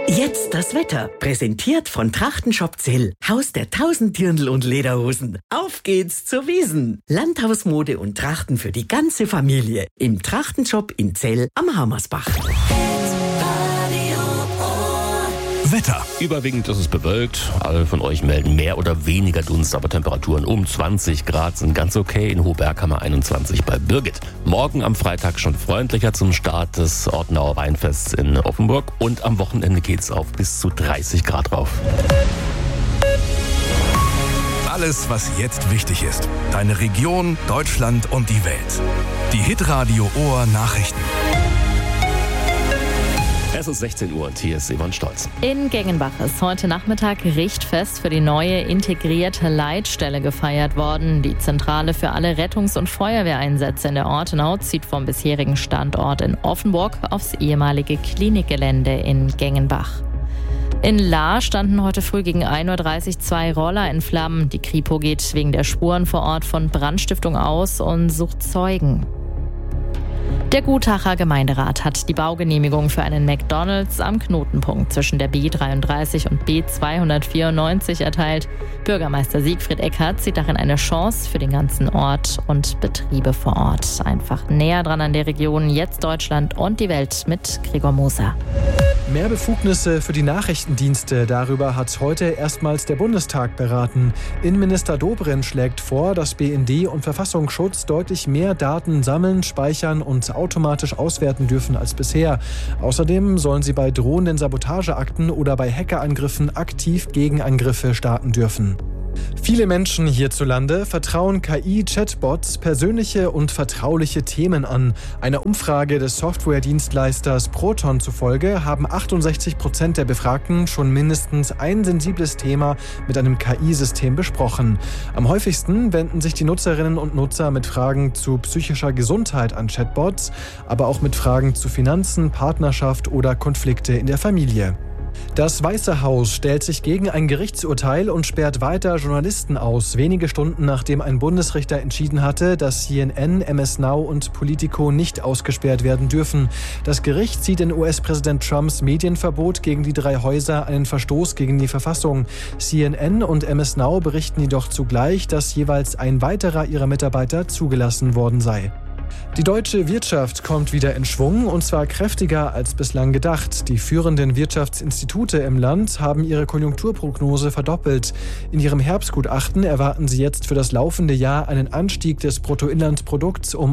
Jetzt das Wetter, präsentiert von Trachtenshop Zell, Haus der 1000 Dirndl und Lederhosen. Auf geht's zur Wiesn. Landhausmode und Trachten für die ganze Familie. Im Trachtenshop in Zell am Hammersbach. Wetter. Überwiegend ist es bewölkt. Alle von euch melden mehr oder weniger Dunst, aber Temperaturen um 20 Grad sind ganz okay. In Hohberg haben wir 21 bei Birgit. Morgen am Freitag schon freundlicher zum Start des Ortenauer Weinfests in Offenburg. Und am Wochenende geht's auf bis zu 30 Grad rauf. Alles, was jetzt wichtig ist. Deine Region, Deutschland und die Welt. Die Hitradio Ohr Nachrichten. Es ist 16 Uhr und hier ist Yvonne Stolz. In Gengenbach ist heute Nachmittag Richtfest für die neue integrierte Leitstelle gefeiert worden. Die Zentrale für alle Rettungs- und Feuerwehreinsätze in der Ortenau zieht vom bisherigen Standort in Offenburg aufs ehemalige Klinikgelände in Gengenbach. In Lahr standen heute früh gegen 1.30 Uhr 2 Roller in Flammen. Die Kripo geht wegen der Spuren vor Ort von Brandstiftung aus und sucht Zeugen. Der Gutacher Gemeinderat hat die Baugenehmigung für einen McDonald's am Knotenpunkt zwischen der B33 und B294 erteilt. Bürgermeister Siegfried Eckert sieht darin eine Chance für den ganzen Ort und Betriebe vor Ort. Einfach näher dran an der Region, jetzt Deutschland und die Welt mit Gregor Moser. Mehr Befugnisse für die Nachrichtendienste. Darüber hat heute erstmals der Bundestag beraten. Innenminister Dobrindt schlägt vor, dass BND und Verfassungsschutz deutlich mehr Daten sammeln, speichern und automatisch auswerten dürfen als bisher. Außerdem sollen sie bei drohenden Sabotageakten oder bei Hackerangriffen aktiv Gegenangriffe starten dürfen. Viele Menschen hierzulande vertrauen KI-Chatbots persönliche und vertrauliche Themen an. Einer Umfrage des Softwaredienstleisters Proton zufolge haben 68% der Befragten schon mindestens ein sensibles Thema mit einem KI-System besprochen. Am häufigsten wenden sich die Nutzerinnen und Nutzer mit Fragen zu psychischer Gesundheit an Chatbots, aber auch mit Fragen zu Finanzen, Partnerschaft oder Konflikte in der Familie. Das Weiße Haus stellt sich gegen ein Gerichtsurteil und sperrt weiter Journalisten aus, wenige Stunden nachdem ein Bundesrichter entschieden hatte, dass CNN, MS Now und Politico nicht ausgesperrt werden dürfen. Das Gericht sieht in US-Präsident Trumps Medienverbot gegen die 3 Häuser einen Verstoß gegen die Verfassung. CNN und MS Now berichten jedoch zugleich, dass jeweils ein weiterer ihrer Mitarbeiter zugelassen worden sei. Die deutsche Wirtschaft kommt wieder in Schwung, und zwar kräftiger als bislang gedacht. Die führenden Wirtschaftsinstitute im Land haben ihre Konjunkturprognose verdoppelt. In ihrem Herbstgutachten erwarten sie jetzt für das laufende Jahr einen Anstieg des Bruttoinlandsprodukts um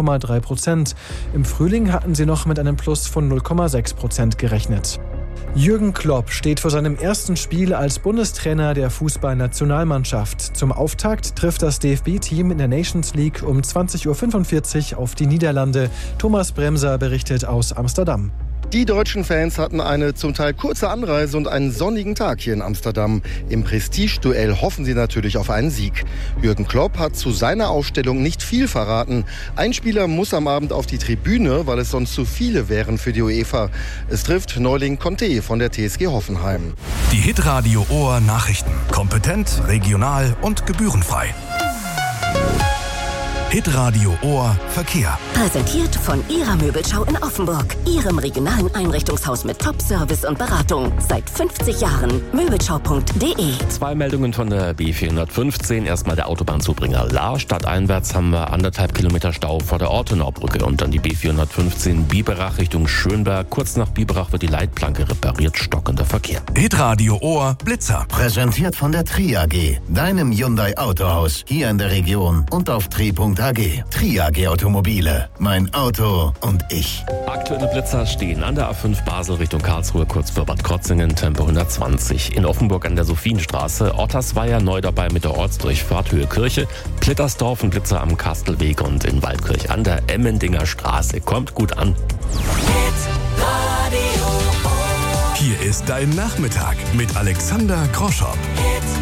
1,3%. Im Frühling hatten sie noch mit einem Plus von 0,6% gerechnet. Jürgen Klopp steht vor seinem ersten Spiel als Bundestrainer der Fußballnationalmannschaft. Zum Auftakt trifft das DFB-Team in der Nations League um 20.45 Uhr auf die Niederlande. Thomas Bremser berichtet aus Amsterdam. Die deutschen Fans hatten eine zum Teil kurze Anreise und einen sonnigen Tag hier in Amsterdam. Im Prestigeduell hoffen sie natürlich auf einen Sieg. Jürgen Klopp hat zu seiner Aufstellung nicht viel verraten. Ein Spieler muss am Abend auf die Tribüne, weil es sonst zu viele wären für die UEFA. Es trifft Neuling Conte von der TSG Hoffenheim. Die Hitradio Ohr Nachrichten. Kompetent, regional und gebührenfrei. Hitradio Ohr Verkehr. Präsentiert von Ihrer Möbelschau in Offenburg. Ihrem regionalen Einrichtungshaus mit Top-Service und Beratung. Seit 50 Jahren. Möbelschau.de. 2 Meldungen von der B415. Erstmal der Autobahnzubringer Lahr. Stadteinwärts haben wir 1,5 Kilometer Stau vor der Ortenaubrücke. Und dann die B415 Biberach Richtung Schönberg. Kurz nach Biberach wird die Leitplanke repariert. Stockender Verkehr. Hitradio Ohr Blitzer. Präsentiert von der Tri AG. Deinem Hyundai Autohaus. Hier in der Region und auf tri.AG. Tri AG Automobile. Mein Auto und ich. Aktuelle Blitzer stehen an der A5 Basel Richtung Karlsruhe, kurz vor Bad Krotzingen, Tempo 120. In Offenburg an der Sophienstraße. Ottersweier neu dabei mit der Ortsdurchfahrt Höhe Kirche. Plittersdorf ein Blitzer am Kastelweg und in Waldkirch an der Emmendinger Straße. Kommt gut an. Hier ist dein Nachmittag mit Alexander Groschopp.